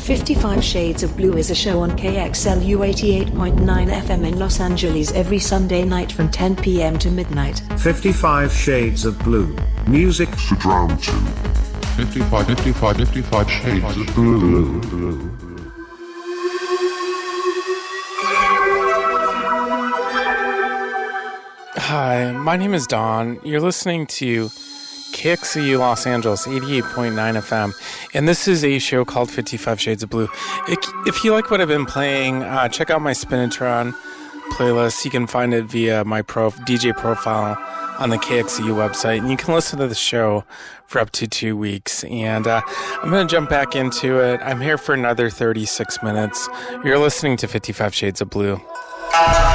55 Shades of Blue is a show on KXLU 88.9 FM in Los Angeles every Sunday night from 10 p.m. to midnight. 55 Shades of Blue. Music to drown to. 55 Shades of Blue. Hi, my name is Don. You're listening to KXLU Los Angeles 88.9 FM, and this is a show called 55 Shades of Blue. If you like what I've been playing, check out my Spinitron playlist. You can find it via my DJ profile on the KXLU website, and you can listen to the show for up to 2 weeks. And I'm going to jump back into it. I'm here for another 36 minutes. You're listening to 55 Shades of Blue.